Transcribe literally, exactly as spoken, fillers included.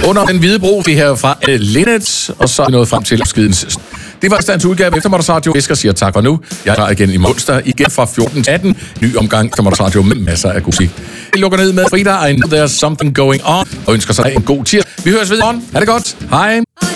Under den hvide bro, vi her fra uh, Linnet, og så er vi nået frem til skidens. Det var stands udgave efter Motters Radio. Esker siger tak for nu. Jeg er igen i onsdag, igen fra fjorten til atten. Ny omgang efter Motters Radio med masser af musik. Vi lukker ned med Frida, I know there's something going on, og ønsker sig en god tirsdag. Vi høres videre. Ha' det godt. Hej.